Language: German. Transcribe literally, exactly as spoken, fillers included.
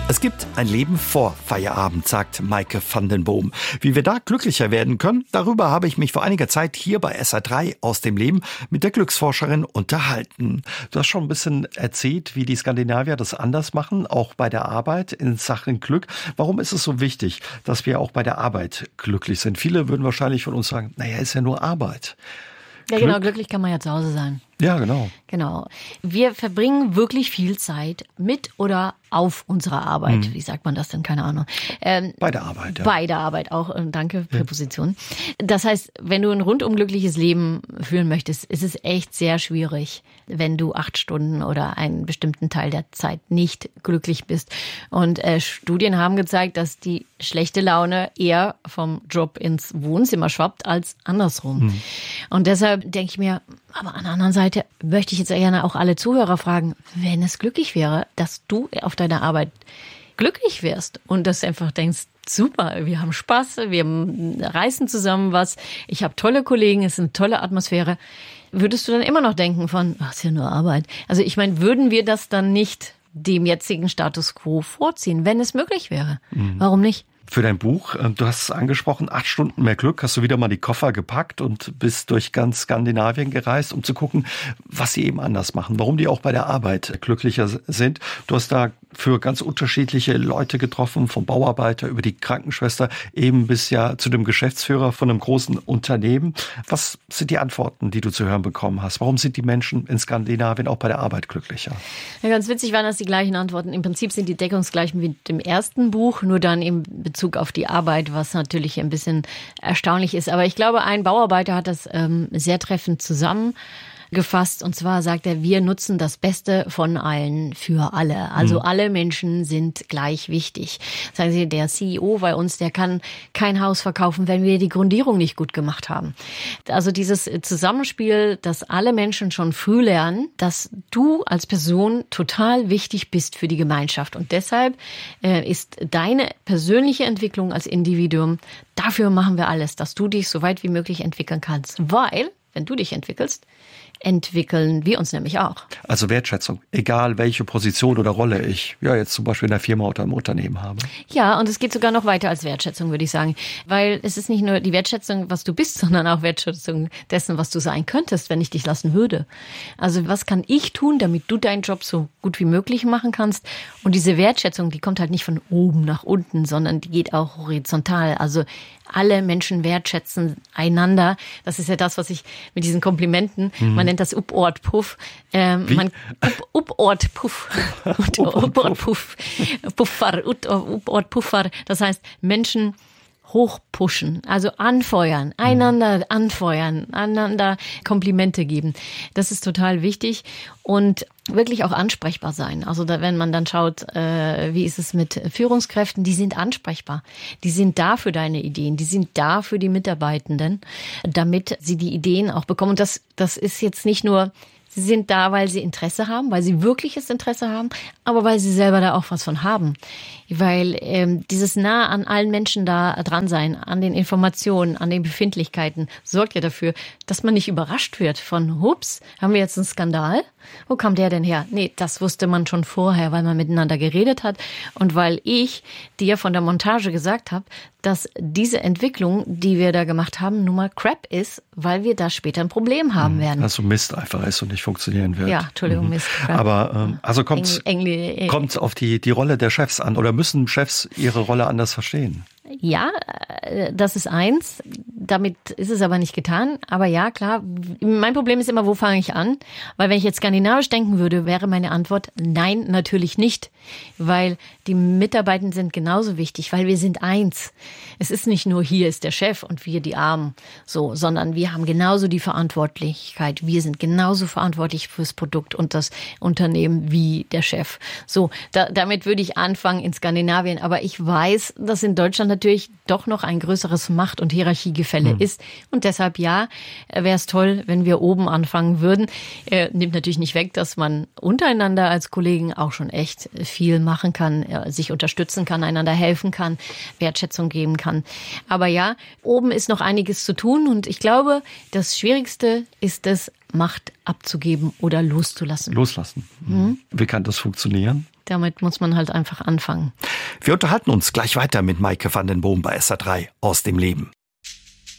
Es gibt ein Leben vor Feierabend, sagt Maike van den Boom. Wie wir da glücklicher werden können, darüber habe ich mich vor einiger Zeit hier bei S R drei aus dem Leben mit der Glücksforscherin unterhalten. Du hast schon ein bisschen erzählt, wie die Skandinavier das anders machen, auch bei der Arbeit in Sachen Glück. Warum ist es so wichtig, dass wir auch bei der Arbeit glücklich sind? Viele würden wahrscheinlich von uns sagen, naja, ist ja nur Arbeit. Ja, genau, glücklich kann man ja zu Hause sein. Ja, genau. Genau. Wir verbringen wirklich viel Zeit mit oder auf unserer Arbeit. Hm. Wie sagt man das denn? Keine Ahnung. Ähm, bei der Arbeit, ja. Bei der Arbeit auch. Danke, Präposition. Ja. Das heißt, wenn du ein rundum glückliches Leben führen möchtest, ist es echt sehr schwierig, wenn du acht Stunden oder einen bestimmten Teil der Zeit nicht glücklich bist. Und äh, Studien haben gezeigt, dass die schlechte Laune eher vom Job ins Wohnzimmer schwappt als andersrum. Hm. Und deshalb denke ich mir, aber an der anderen Seite möchte ich jetzt gerne auch alle Zuhörer fragen, wenn es glücklich wäre, dass du auf deiner Arbeit glücklich wärst und dass du einfach denkst, super, wir haben Spaß, wir reißen zusammen was, ich habe tolle Kollegen, es ist eine tolle Atmosphäre, würdest du dann immer noch denken von, ach, ist ja nur Arbeit. Also ich meine, würden wir das dann nicht dem jetzigen Status quo vorziehen, wenn es möglich wäre? Mhm. Warum nicht? Für dein Buch, du hast es angesprochen, acht Stunden mehr Glück, hast du wieder mal die Koffer gepackt und bist durch ganz Skandinavien gereist, um zu gucken, was sie eben anders machen, warum die auch bei der Arbeit glücklicher sind. Du hast da für ganz unterschiedliche Leute getroffen, vom Bauarbeiter über die Krankenschwester, eben bis ja zu dem Geschäftsführer von einem großen Unternehmen. Was sind die Antworten, die du zu hören bekommen hast? Warum sind die Menschen in Skandinavien auch bei der Arbeit glücklicher? Ja, ganz witzig waren das die gleichen Antworten. Im Prinzip sind die deckungsgleich mit dem ersten Buch, nur dann im Bezug auf die Arbeit, was natürlich ein bisschen erstaunlich ist. Aber ich glaube, ein Bauarbeiter hat das ähm, sehr treffend zusammengefasst. Und zwar sagt er, wir nutzen das Beste von allen für alle. Also mhm. alle Menschen sind gleich wichtig. Sagen Sie, der C E O bei uns, der kann kein Haus verkaufen, wenn wir die Grundierung nicht gut gemacht haben. Also dieses Zusammenspiel, dass alle Menschen schon früh lernen, dass du als Person total wichtig bist für die Gemeinschaft. Und deshalb äh, ist deine persönliche Entwicklung als Individuum, dafür machen wir alles, dass du dich so weit wie möglich entwickeln kannst. Weil, wenn du dich entwickelst, entwickeln wir uns nämlich auch. Also Wertschätzung, egal welche Position oder Rolle ich ja jetzt zum Beispiel in der Firma oder im Unternehmen habe. Ja, und es geht sogar noch weiter als Wertschätzung, würde ich sagen. Weil es ist nicht nur die Wertschätzung, was du bist, sondern auch Wertschätzung dessen, was du sein könntest, wenn ich dich lassen würde. Also was kann ich tun, damit du deinen Job so gut wie möglich machen kannst? Und diese Wertschätzung, die kommt halt nicht von oben nach unten, sondern die geht auch horizontal. Also alle Menschen wertschätzen einander. Das ist ja das, was ich mit diesen Komplimenten, mhm. man nennt das Upport-Puff. Ähm, man, Upport-Puff. Upport-Puff. Puffar. Upport-Puffar. Das heißt, Menschen hochpushen, also anfeuern, einander anfeuern, einander Komplimente geben. Das ist total wichtig und wirklich auch ansprechbar sein. Also da, wenn man dann schaut, äh, wie ist es mit Führungskräften, die sind ansprechbar. Die sind da für deine Ideen, die sind da für die Mitarbeitenden, damit sie die Ideen auch bekommen. Und das, das ist jetzt nicht nur, sie sind da, weil sie Interesse haben, weil sie wirkliches Interesse haben, aber weil sie selber da auch was von haben. Weil ähm, dieses nah an allen Menschen da dran sein, an den Informationen, an den Befindlichkeiten, sorgt ja dafür, dass man nicht überrascht wird von, hups, haben wir jetzt einen Skandal? Wo kam der denn her? Nee, das wusste man schon vorher, weil man miteinander geredet hat und weil ich dir von der Montage gesagt habe, dass diese Entwicklung, die wir da gemacht haben, nun mal Crap ist, weil wir da später ein Problem haben werden. Also Mist einfach ist und nicht funktionieren wird. Ja, Entschuldigung, mhm. Mist. Crap. Aber ähm, also kommt Engl- kommt auf die die Rolle der Chefs an oder müssen Chefs ihre Rolle anders verstehen? Ja, das ist eins. Damit ist es aber nicht getan. Aber ja, klar, mein Problem ist immer, wo fange ich an? Weil wenn ich jetzt skandinavisch denken würde, wäre meine Antwort nein, natürlich nicht. Weil die Mitarbeitenden sind genauso wichtig, weil wir sind eins. Es ist nicht nur, hier ist der Chef und wir die Armen, so, sondern wir haben genauso die Verantwortlichkeit. Wir sind genauso verantwortlich fürs Produkt und das Unternehmen wie der Chef. So, da, damit würde ich anfangen in Skandinavien. Aber ich weiß, dass in Deutschland natürlich doch noch ein größeres Macht- und Hierarchiegefälle hm. ist. Und deshalb, ja, wäre es toll, wenn wir oben anfangen würden. Äh, nimmt natürlich nicht weg, dass man untereinander als Kollegen auch schon echt viel machen kann, äh, sich unterstützen kann, einander helfen kann, Wertschätzung geben kann. Aber ja, oben ist noch einiges zu tun. Und ich glaube, das Schwierigste ist es, Macht abzugeben oder loszulassen. Loslassen. Mhm. Wie kann das funktionieren? damit muss man halt einfach anfangen. Wir unterhalten uns gleich weiter mit Maike van den Boom bei S R drei aus dem Leben.